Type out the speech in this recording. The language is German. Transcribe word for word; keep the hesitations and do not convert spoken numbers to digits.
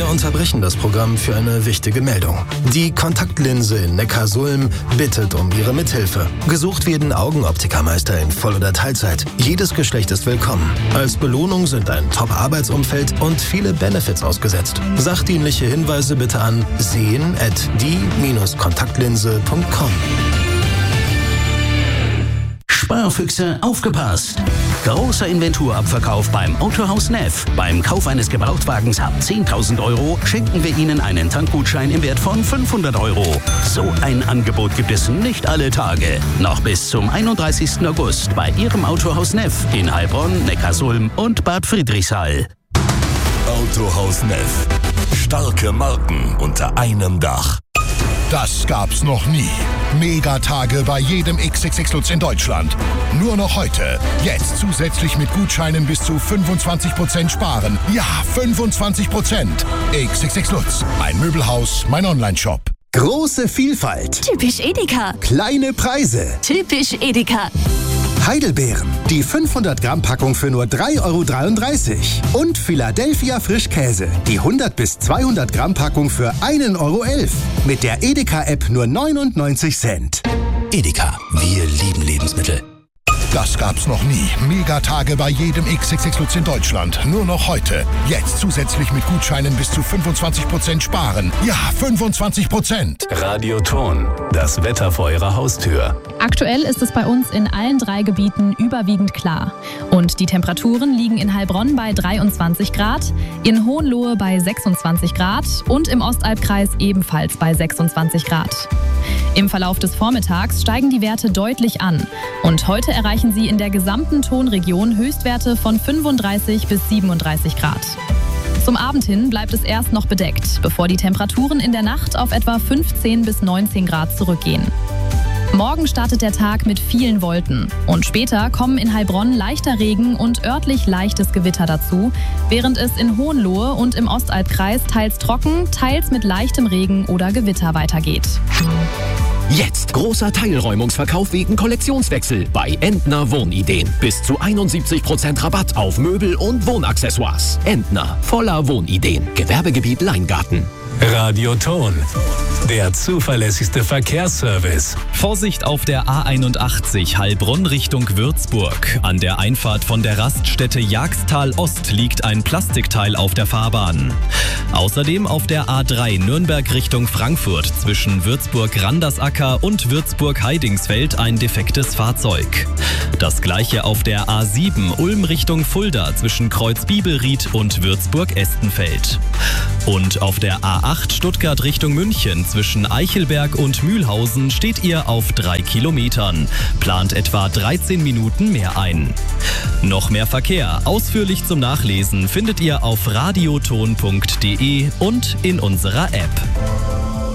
unterbrechen das Programm für eine wichtige Meldung. Die Kontaktlinse in Neckarsulm bittet um Ihre Mithilfe. Gesucht werden Augenoptikermeister in Voll- oder Teilzeit. Jedes Geschlecht ist willkommen. Als Belohnung sind ein Top-Arbeitsumfeld und viele Benefits ausgesetzt. Sachdienliche Hinweise bitte an sehen at die Kontaktlinse punkt com. Sparfüchse, aufgepasst! Großer Inventurabverkauf beim Autohaus Neff. Beim Kauf eines Gebrauchtwagens ab zehntausend Euro schenken wir Ihnen einen Tankgutschein im Wert von fünfhundert Euro. So ein Angebot gibt es nicht alle Tage. Noch bis zum einunddreißigsten August bei Ihrem Autohaus Neff in Heilbronn, Neckarsulm und Bad Friedrichshall. Autohaus Neff. Starke Marken unter einem Dach. Das gab's noch nie. Megatage bei jedem X X X Lutz in Deutschland. Nur noch heute. Jetzt zusätzlich mit Gutscheinen bis zu fünfundzwanzig Prozent sparen. Ja, fünfundzwanzig Prozent. X X X Lutz. Ein Möbelhaus, mein Onlineshop. Große Vielfalt. Typisch Edeka. Kleine Preise. Typisch Edeka. Heidelbeeren. Die fünfhundert Gramm Packung für nur drei Euro dreiunddreißig. Und Philadelphia Frischkäse. Die hundert bis zweihundert Gramm Packung für ein Euro elf. Mit der Edeka-App nur neunundneunzig Cent. Edeka, wir lieben Lebensmittel. Das gab's noch nie. Megatage bei jedem X X X Lutz in Deutschland. Nur noch heute. Jetzt zusätzlich mit Gutscheinen bis zu fünfundzwanzig Prozent sparen. Ja, fünfundzwanzig Prozent. Radioton, das Wetter vor Ihrer Haustür. Aktuell ist es bei uns in allen drei Gebieten überwiegend klar. Und die Temperaturen liegen in Heilbronn bei dreiundzwanzig Grad, in Hohenlohe bei sechsundzwanzig Grad und im Ostalbkreis ebenfalls bei sechsundzwanzig Grad. Im Verlauf des Vormittags steigen die Werte deutlich an. Und heute erreichen sie in der gesamten Tonregion Höchstwerte von fünfunddreißig bis siebenunddreißig Grad. Zum Abend hin bleibt es erst noch bedeckt, bevor die Temperaturen in der Nacht auf etwa fünfzehn bis neunzehn Grad zurückgehen. Morgen startet der Tag mit vielen Wolken und später kommen in Heilbronn leichter Regen und örtlich leichtes Gewitter dazu, während es in Hohenlohe und im Ostalbkreis teils trocken, teils mit leichtem Regen oder Gewitter weitergeht. Jetzt großer Teilräumungsverkauf wegen Kollektionswechsel bei Entner Wohnideen. Bis zu einundsiebzig Prozent Rabatt auf Möbel und Wohnaccessoires. Entner, voller Wohnideen. Gewerbegebiet Leingarten. Radioton, der zuverlässigste Verkehrsservice. Vorsicht auf der A einundachtzig Heilbronn Richtung Würzburg. An der Einfahrt von der Raststätte Jagstal Ost liegt ein Plastikteil auf der Fahrbahn. Außerdem auf der A drei Nürnberg Richtung Frankfurt zwischen Würzburg-Randersacker und Würzburg-Heidingsfeld ein defektes Fahrzeug. Das gleiche auf der A sieben Ulm Richtung Fulda zwischen Kreuz-Bibelried und Würzburg-Estenfeld. Und auf der A acht Stuttgart Richtung München zwischen Eichelberg und Mühlhausen steht ihr auf drei Kilometern. Plant etwa dreizehn Minuten mehr ein. Noch mehr Verkehr, ausführlich zum Nachlesen, findet ihr auf radioton punkt de und in unserer App.